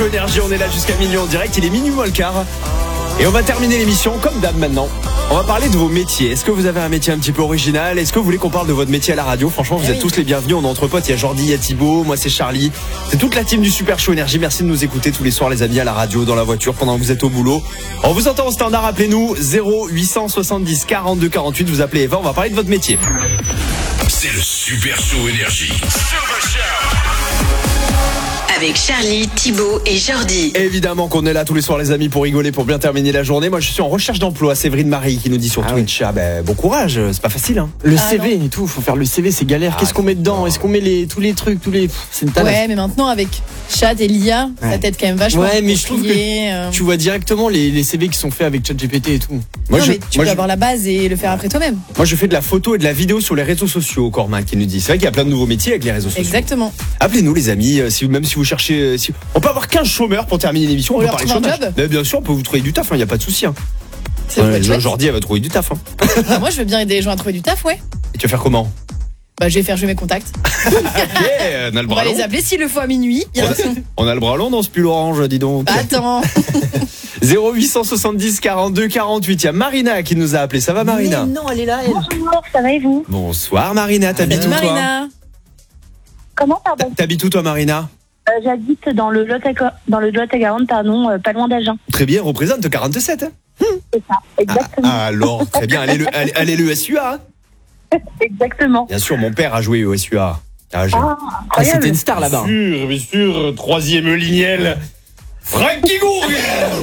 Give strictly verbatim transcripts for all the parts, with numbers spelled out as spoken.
Énergie, on est là jusqu'à minuit en direct, il est minuit moins le quart. Et on va terminer l'émission comme d'hab maintenant. On va parler de vos métiers. Est-ce que vous avez un métier un petit peu original? Est-ce que vous voulez qu'on parle de votre métier à la radio? Franchement, vous oui. êtes tous les bienvenus. On est entre potes. Il y a Jordi, il y a Thibaut, moi c'est Charlie. C'est toute la team du Super Show Énergie. Merci de nous écouter tous les soirs, les amis, à la radio, dans la voiture, pendant que vous êtes au boulot. On vous entend au standard. Appelez-nous zéro huit cent soixante-dix quarante-deux quarante-huit. Vous appelez Eva. On va parler de votre métier. C'est le Super Show Énergie. Avec Charlie, Thibaut et Jordi. Évidemment qu'on est là tous les soirs les amis pour rigoler, pour bien terminer la journée. Moi je suis en recherche d'emploi. Séverine Marie qui nous dit sur ah Twitch oui. ah ben bon courage, c'est pas facile hein. Le ah C V non. et tout, faut faire le C V, c'est galère. Ah, Qu'est-ce qu'on met dedans? Est-ce qu'on met les, tous les trucs, tous les... Pff, c'est une tanasse. Ouais, mais maintenant avec Chat et l'I A, ouais. ça t'aide quand même vachement. Ouais, mais je trouve trier, que euh... tu vois directement les, les C V qui sont faits avec ChatGPT et tout. Moi, non, je, mais tu moi, peux je, avoir la base et le faire après toi-même. moi je fais de la photo et de la vidéo sur les réseaux sociaux. Cormac qui nous dit. C'est vrai qu'il y a plein de nouveaux métiers avec les réseaux sociaux. Exactement. Appelez-nous les amis, si, même si vous cherchez. Si, on peut avoir quinze chômeurs pour terminer l'émission. On, On peut leur parler trouve un chômage. job. Mais bien sûr, on peut vous trouver du taf, il hein, n'y a pas de souci. Hein. C'est ouais, euh, Jordi elle va trouver du taf. Hein. Ah, moi je veux bien aider les gens à trouver du taf, ouais. Et tu vas faire comment? Bah je vais faire jouer mes contacts. Ok, on a le On bras va long. les appeler s'il le faut à minuit. Bien. On a le bras long dans ce pull orange, dis donc. Bah, attends. zéro huit cent soixante-dix quarante-deux quarante-huit. Il y a Marina qui nous a appelé. Ça va Marina? Mais non, elle est là, elle. Bonjour, ça va et vous? Bonsoir Marina, t'habites où toi? Marina. Comment, pardon? T'habites où toi Marina? euh, J'habite dans le Lot-et-Garonne, dans le Lot-et-Garonne, pardon, euh, pas loin d'Agen. Très bien, représente quarante-sept. Hein. C'est ça, exactement. Ah, alors, très bien, allez le, allez, allez le S U A. Hein. Exactement. Bien sûr, mon père a joué au S U A. Ah, je... Ah, Ah, incroyable. c'était une star là-bas. sûr, bien sûr, troisième lignel. Francky Gourguel.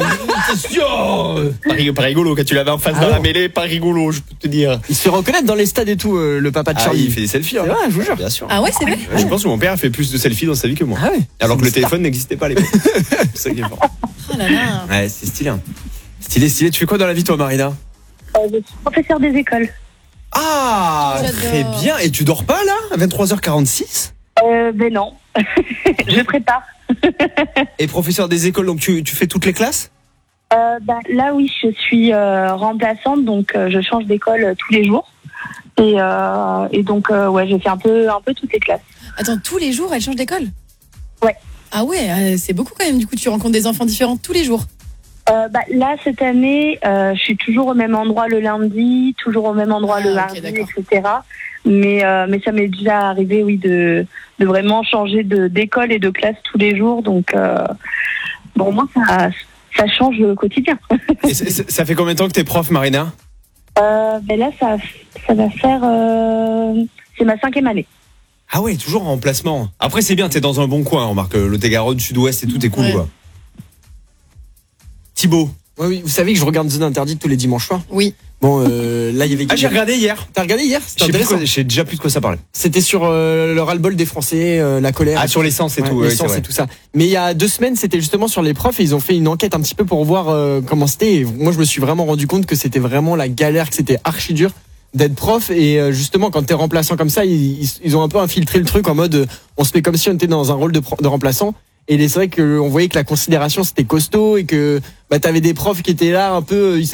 Attention. Pas, pas rigolo quand tu l'avais en face Ah dans non. la mêlée, pas rigolo, je peux te dire. Il se fait reconnaître dans les stades et tout, euh, le papa de Ah, Charlie. il fait des selfies. Hein. C'est vrai, je vous jure. Bien sûr. Ah ouais, c'est vrai. Je pense que mon père a fait plus de selfies dans sa vie que moi. Ah ouais. Alors que C'est le une téléphone n'existait pas à l'époque. C'est ça qui est fort. Oh là là. Ouais, c'est stylé. Hein. Stylé, stylé. Tu fais quoi dans la vie, toi, Marina? Euh, je suis professeur des écoles. Ah, J'adore. très bien. Et tu dors pas, là, à vingt-trois heures quarante-six? Euh, ben non. Je prépare. Et professeur des écoles, donc tu, tu fais toutes les classes? Euh, bah, là, oui, je suis euh, remplaçante, donc euh, je change d'école euh, tous les jours. Et, euh, et donc, euh, ouais, j'ai fait un peu, un peu toutes les classes. Attends, tous les jours, elle change d'école? Ouais. Ah ouais, euh, c'est beaucoup quand même. Du coup, tu rencontres des enfants différents tous les jours. Euh, bah, là, cette année, euh, je suis toujours au même endroit le lundi, toujours au même endroit Ah, le ok, mardi, d'accord. et cetera. Mais, euh, mais ça m'est déjà arrivé, oui, de, de vraiment changer de, d'école et de classe tous les jours. Donc, euh, bon, moi, ça, ça change le quotidien. Et c'est- c'est- ça fait combien de temps que t'es prof, Marina? Euh, ben là, ça, ça va faire... Euh, c'est ma cinquième année. Ah ouais, toujours en remplacement. Après, c'est bien, t'es dans un bon coin. Remarque, le Lot-et-Garonne, Sud-Ouest et tout est cool, Ouais. quoi. Thibaut. Ouais, oui, vous savez que je regarde Zone Interdite tous les dimanches soirs. Oui. Bon, euh, là, il y avait. Ah, j'ai regardé hier. T'as regardé hier? Je C'était sais plus de intéressant. quoi- je sais déjà plus de quoi ça parlait. C'était sur euh, le ras-le-bol des Français, euh, la colère. Ah, sur l'essence et Ouais, tout. ouais, c'est l'essence vrai. et tout ça. Mais il y a deux semaines, c'était justement sur les profs et ils ont fait une enquête un petit peu pour voir euh, comment c'était. Et moi, je me suis vraiment rendu compte que c'était vraiment la galère, que c'était archi dur d'être prof. Et euh, justement, quand t'es remplaçant comme ça, ils, ils, ils ont un peu infiltré le truc en mode, euh, on se fait comme si on était dans un rôle de, pro- de remplaçant. Et c'est vrai qu'on voyait que la considération c'était costaud et que bah, t'avais des profs qui étaient là un peu, ils